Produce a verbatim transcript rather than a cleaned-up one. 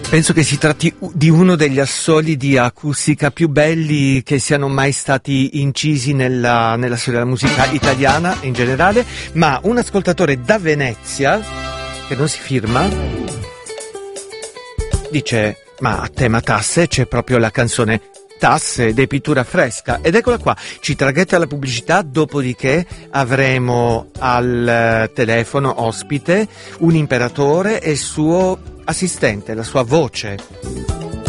Penso che si tratti di uno degli assoli di acustica più belli che siano mai stati incisi nella, nella storia della musica italiana in generale, ma un ascoltatore da Venezia, che non si firma, dice: ma a tema tasse c'è proprio la canzone Tasse dei Pittura Fresca, ed eccola qua, ci traghetta la pubblicità, dopodiché avremo al telefono ospite un imperatore e il suo assistente, la sua voce.